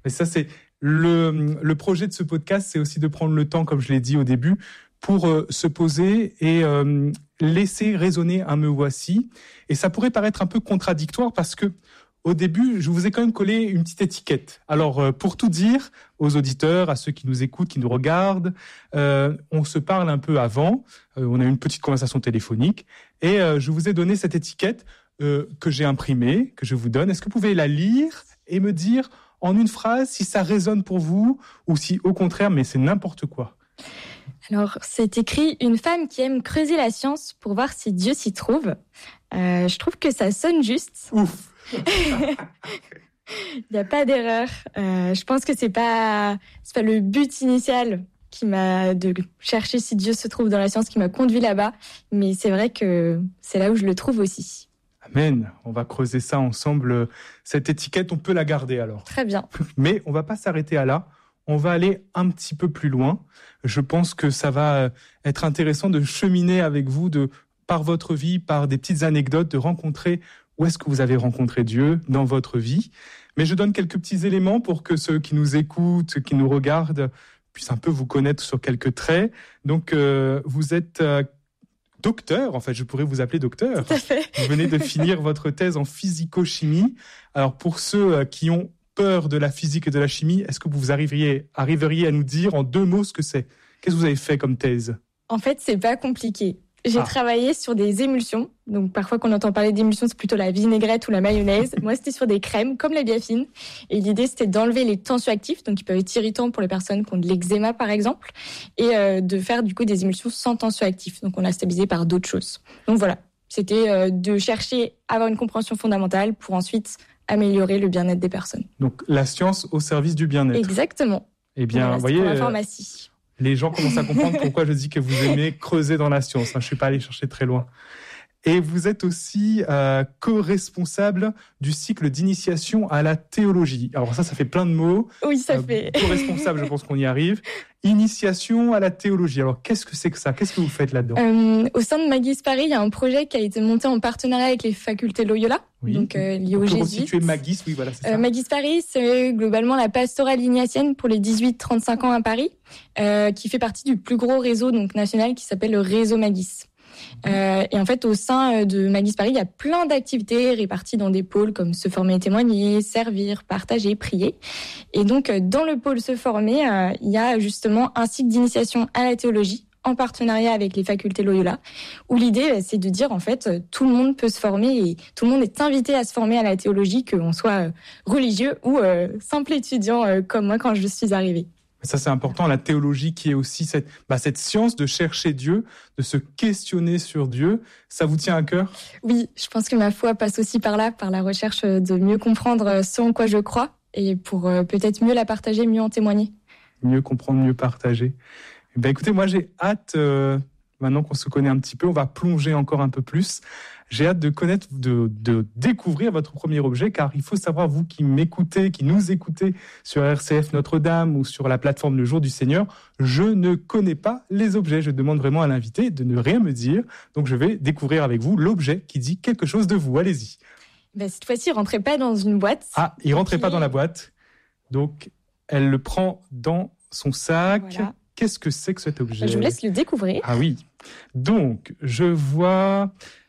Et ça, c'est le projet de ce podcast, c'est aussi de prendre le temps, comme je l'ai dit au début, pour se poser et laisser résonner un me voici. Et ça pourrait paraître un peu contradictoire parce que au début, je vous ai quand même collé une petite étiquette. Alors, pour tout dire aux auditeurs, à ceux qui nous écoutent, qui nous regardent, on se parle un peu avant. On a eu une petite conversation téléphonique. Et je vous ai donné cette étiquette que j'ai imprimée, que je vous donne. Est-ce que vous pouvez la lire et me dire en une phrase si ça résonne pour vous ou si, au contraire, mais c'est n'importe quoi? Alors, c'est écrit « Une femme qui aime creuser la science pour voir si Dieu s'y trouve ». Je trouve que ça sonne juste. Ouf. Il n'y a pas d'erreur. Je pense que c'est pas le but initial de chercher si Dieu se trouve dans la science qui m'a conduit là-bas. Mais c'est vrai que c'est là où je le trouve aussi. Amen. On va creuser ça ensemble. Cette étiquette, on peut la garder alors. Très bien. Mais on va pas s'arrêter à là. On va aller un petit peu plus loin. Je pense que ça va être intéressant de cheminer avec vous par votre vie, par des petites anecdotes, de rencontrer où est-ce que vous avez rencontré Dieu dans votre vie. Mais je donne quelques petits éléments pour que ceux qui nous écoutent, qui nous regardent, puissent un peu vous connaître sur quelques traits. Donc, vous êtes docteur, en fait, je pourrais vous appeler docteur. Tout à fait. Vous venez de finir votre thèse en physico-chimie. Alors, pour ceux qui ont peur de la physique et de la chimie, est-ce que vous arriveriez à nous dire en 2 mots ce que c'est? Qu'est-ce que vous avez fait comme thèse? En fait, c'est pas compliqué. J'ai travaillé sur des émulsions. Donc, parfois, quand on entend parler d'émulsions, c'est plutôt la vinaigrette ou la mayonnaise. Moi, c'était sur des crèmes, comme la biafine. Et l'idée, c'était d'enlever les tensioactifs, donc qui peuvent être irritants pour les personnes qui ont de l'eczéma, par exemple, et de faire, du coup, des émulsions sans tensioactifs. Donc, on a stabilisé par d'autres choses. Donc, voilà. C'était de chercher à avoir une compréhension fondamentale pour ensuite améliorer le bien-être des personnes. Donc, la science au service du bien-être. Exactement. Eh bien, voilà, vous voyez, pour la pharmacie. Les gens commencent à comprendre pourquoi je dis que vous aimez creuser dans la science. Je ne suis pas allé chercher très loin. Et vous êtes aussi co-responsable du cycle d'initiation à la théologie. Alors ça fait plein de mots. Oui, ça fait. Co-responsable, je pense qu'on y arrive. Initiation à la théologie. Alors qu'est-ce que c'est que ça? Qu'est-ce que vous faites là-dedans? Au sein de Magis Paris, il y a un projet qui a été monté en partenariat avec les facultés Loyola, donc lié aux jésuites. Pour situer Magis, oui, voilà, c'est ça. Magis Paris, c'est globalement la pastorale ignatienne pour les 18-35 ans à Paris, qui fait partie du plus gros réseau donc national qui s'appelle le réseau Magis. Et en fait, au sein de Magis Paris, il y a plein d'activités réparties dans des pôles comme se former et témoigner, servir, partager, prier. Et donc, dans le pôle se former, il y a justement un cycle d'initiation à la théologie en partenariat avec les facultés Loyola, où l'idée, c'est de dire, en fait, tout le monde peut se former et tout le monde est invité à se former à la théologie, qu'on soit religieux ou simple étudiant comme moi quand je suis arrivée. Ça, c'est important, la théologie qui est aussi cette science de chercher Dieu, de se questionner sur Dieu. Ça vous tient à cœur? Oui, je pense que ma foi passe aussi par là, par la recherche de mieux comprendre ce en quoi je crois et pour peut-être mieux la partager, mieux en témoigner. Mieux comprendre, mieux partager. Écoutez, moi j'ai hâte, maintenant qu'on se connaît un petit peu, on va plonger encore un peu plus. J'ai hâte de connaître, de découvrir votre premier objet, car il faut savoir, vous qui m'écoutez, qui nous écoutez sur RCF Notre-Dame ou sur la plateforme Le Jour du Seigneur, je ne connais pas les objets. Je demande vraiment à l'invité de ne rien me dire. Donc je vais découvrir avec vous l'objet qui dit quelque chose de vous. Allez-y. Cette fois-ci, il ne rentrait pas dans une boîte. Ah, il ne rentrait pas dans la boîte. Donc elle le prend dans son sac. Voilà. Qu'est-ce que c'est que cet objet? Je vous laisse le découvrir. Ah oui. Donc, je vois,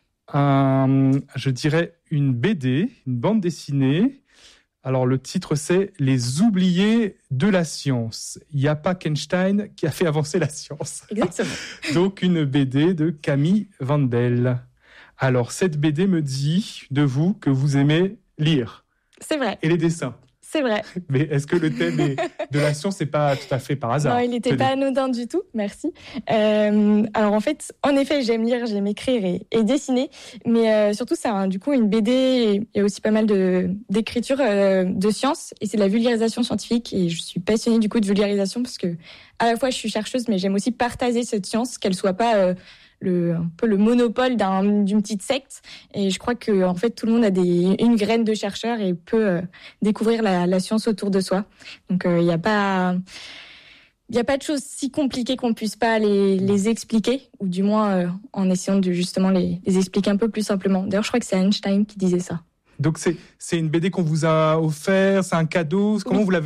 je dirais, une BD, une bande dessinée. Alors, le titre, c'est « Les oubliés de la science ». Il n'y a pas qu'Einstein qui a fait avancer la science. Exactement. Donc, une BD de Camille Vandel. Alors, cette BD me dit de vous que vous aimez lire. C'est vrai. Et les dessins. C'est vrai. Mais est-ce que le thème de la science n'est pas tout à fait par hasard? Non, il n'était pas anodin du tout, merci. Alors en fait, en effet, j'aime lire, j'aime écrire et dessiner, mais surtout c'est du coup une BD et aussi pas mal d'écriture de science, et c'est de la vulgarisation scientifique, et je suis passionnée du coup de vulgarisation parce que à la fois je suis chercheuse, mais j'aime aussi partager cette science, qu'elle soit pas un peu le monopole d'une petite secte, et je crois que en fait tout le monde a une graine de chercheur et peut découvrir la science autour de soi. Donc il y a pas de choses si compliquées qu'on ne puisse pas les expliquer, ou du moins en essayant de justement les expliquer un peu plus simplement. D'ailleurs, je crois que c'est Einstein qui disait ça. Donc c'est une BD qu'on vous a offert, c'est un cadeau. Comment vous l'avez